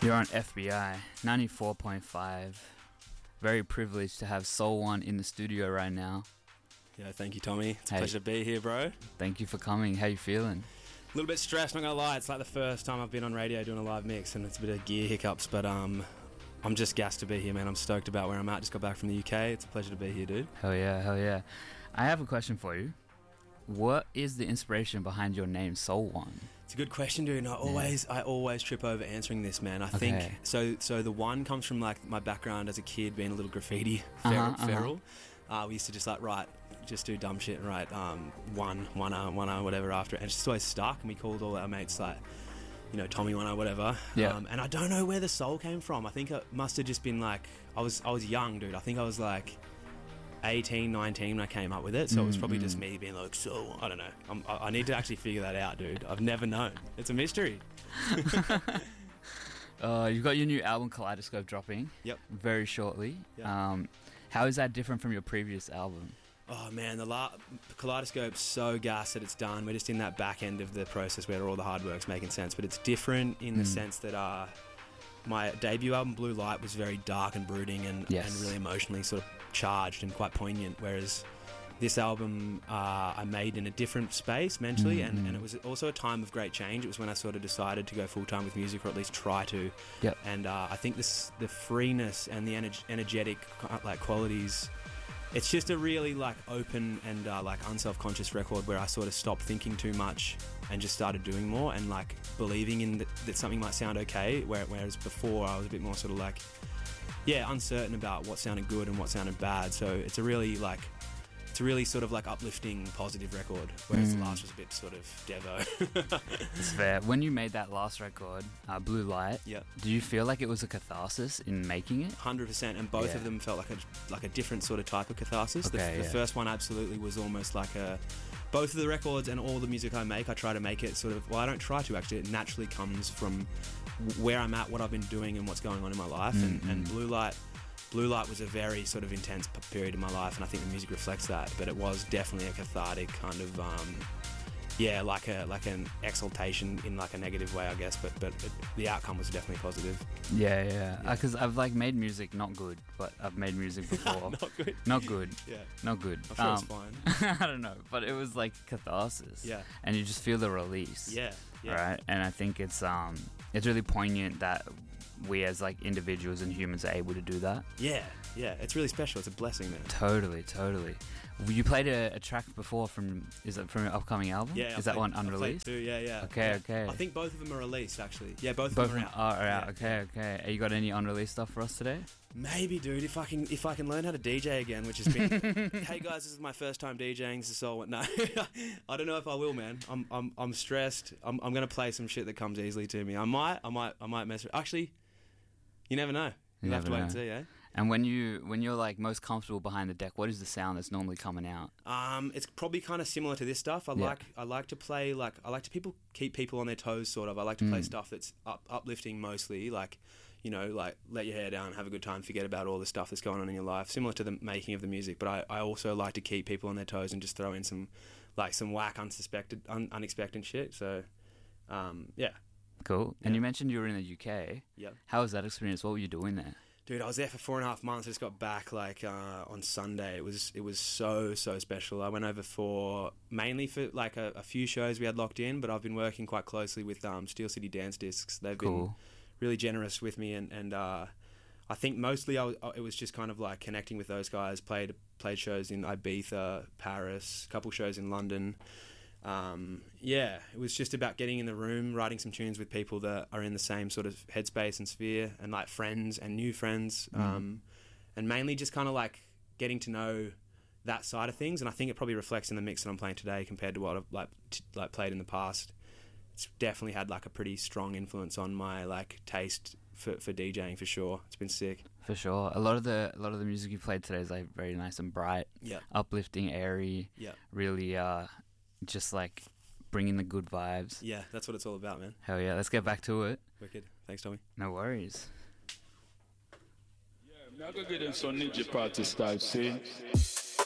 You're on FBI 94.5. Very privileged to have Soul One in the studio right now. Yeah, thank you, Tommy. It's a pleasure to be here, bro. Thank you for coming. How you feeling? A little bit stressed, not gonna lie. It's like the first time I've been on radio doing a live mix, and it's a bit of gear hiccups, but I'm just gassed to be here, man. I'm stoked about where I'm at. Just got back from the UK. It's a pleasure to be here, dude. Hell yeah, hell yeah. I have a question for you. What is the inspiration behind your name, Soul One? It's a good question, dude. And I always trip over answering this, man. I think so the one comes from like my background as a kid, being a little graffiti feral. We used to just just do dumb shit and write one whatever after it, and it's just always stuck. And we called all our mates like, you know, Tommy One or whatever. Yeah. And I don't know where the soul came from. I think it must have just been like I was young, dude. I think I was like 18, 19 when I came up with it, so it was probably just me being like, so I don't know. I need to actually figure that out, dude. I've never known. It's a mystery. You've got your new album Kaleidoscope dropping. Yep. Very shortly. Yep. How is that different from your previous album? Oh man, the Kaleidoscope's so gassed that it's done. We're just in that back end of the process where all the hard work's making sense, but it's different in the sense that my debut album Blue Light was very dark and brooding and really emotionally sort of charged and quite poignant, whereas this album I made in a different space mentally, and it was also a time of great change. It was when I sort of decided to go full-time with music, or at least try to. Yep. And I think the freeness and the energetic like qualities, it's just a really like open and like unself-conscious record where I sort of stopped thinking too much and just started doing more and like believing in that something might sound okay, whereas before I was a bit more sort of like uncertain about what sounded good and what sounded bad. So it's a really sort of like uplifting, positive record, whereas the last was a bit sort of devo. It's fair. When you made that last record, Blue Light, do you feel like it was a catharsis in making it? 100%, and both of them felt like a different sort of type of catharsis. The first one absolutely was almost like both of the records and all the music I make, I try to make it sort of, well, I don't try to actually, it naturally comes from where I'm at, what I've been doing and what's going on in my life, and Blue Light was a very sort of intense period in my life, and I think the music reflects that, but it was definitely a cathartic kind of like an exaltation in like a negative way, I guess, but the outcome was definitely positive. Because I've like made music not good, but I've made music before. Not good. Not good. I'm sure it's fine. I don't know, but it was like catharsis. And you just feel the release. Right? And I think it's really poignant that we as like individuals and humans are able to do that. It's really special. It's a blessing, man. Totally. You played a track before from your upcoming album? Is that one unreleased? Okay. I think both of them are released, actually. Both of them are out. Okay. You got any unreleased stuff for us today? Maybe, dude. If I can learn how to DJ again, which has been, hey guys, this is my first time DJing. This is Soul. No, I don't know if I will, man. I'm stressed. I'm gonna play some shit that comes easily to me. I might mess with. Actually, you never know. You'll have to wait and see, eh? And when you're like most comfortable behind the deck, what is the sound that's normally coming out? It's probably kind of similar to this stuff. I like to play keep people on their toes, sort of. I like to play stuff that's uplifting mostly, like, you know, like let your hair down, have a good time, forget about all the stuff that's going on in your life, similar to the making of the music. But I also like to keep people on their toes and just throw in some whack, unexpected shit. So, Cool. And you mentioned you were in the UK. How was that experience? What were you doing there? Dude, I was there for 4.5 months. I just got back on Sunday. It was so special. I went over mainly for like a few shows we had locked in, but I've been working quite closely with Steel City Dance Discs. They've been really generous with me, and I think mostly it was just kind of like connecting with those guys. Played shows in Ibiza, Paris, a couple shows in London. It was just about getting in the room, writing some tunes with people that are in the same sort of headspace and sphere, and like friends and new friends, and mainly just kind of like getting to know that side of things. And I think it probably reflects in the mix that I'm playing today compared to what I've like played in the past. It's definitely had like a pretty strong influence on my like taste for DJing, for sure. It's been sick. For sure. A lot of the music you played today is like very nice and bright, uplifting, airy, really just like bringing the good vibes. Yeah, that's what it's all about, man. Hell yeah, let's get back to it. Wicked. Thanks, Tommy. No worries. Yeah, I'm gonna get in some ninja party style, see?